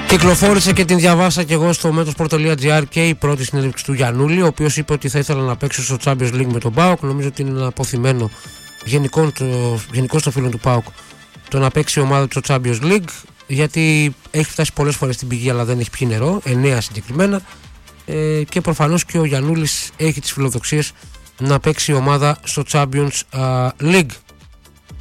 Κυκλοφόρησε και την διαβάσα και εγώ στο Metosport.gr και η πρώτη συνέντευξη του Γιαννούλη, ο οποίος είπε ότι θα ήθελα να παίξω στο Champions League με τον ΠΑΟΚ. Νομίζω ότι είναι ένα αποθυμένο γενικώς των φίλων του ΠΑΟΚ το να παίξει η ομάδα του στο Champions League, γιατί έχει φτάσει πολλές φορές στην πηγή αλλά δεν έχει πιει νερό, 9 συγκεκριμένα, και προφανώς και ο Γιαννούλης έχει τις φιλοδοξίες να παίξει η ομάδα στο Champions League.